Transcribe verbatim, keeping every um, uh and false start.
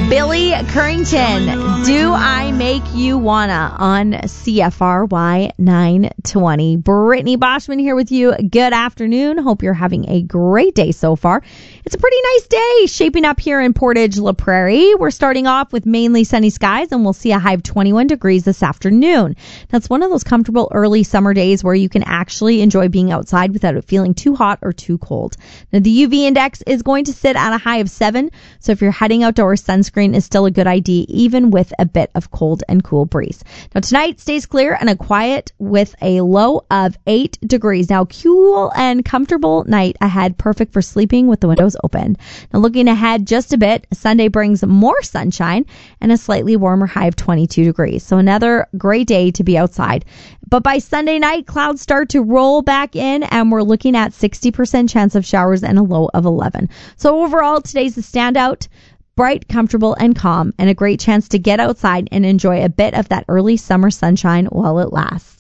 Billy Currington, Do I Make You Wanna on C F R Y nine twenty. Brittany Boschman here with you. Good afternoon. Hope you're having a great day so far. It's a pretty nice day shaping up here in Portage La Prairie. We're starting off with mainly sunny skies, and we'll see a high of twenty-one degrees this afternoon. That's one of those comfortable early summer days where you can actually enjoy being outside without it feeling too hot or too cold. Now, the U V index is going to sit at a high of seven, so if you're heading outdoors, sunscreen is still a good idea, even with a bit of cold and cool breeze. Now, tonight stays clear and a quiet with a low of eight degrees. Now, cool and comfortable night ahead, perfect for sleeping with the windows open. Now, looking ahead just a bit, Sunday brings more sunshine and a slightly warmer high of twenty-two degrees. So another great day to be outside. But by Sunday night, clouds start to roll back in, and we're looking at sixty percent chance of showers and a low of eleven. So overall, today's the standout. Bright, comfortable, and calm, and a great chance to get outside and enjoy a bit of that early summer sunshine while it lasts.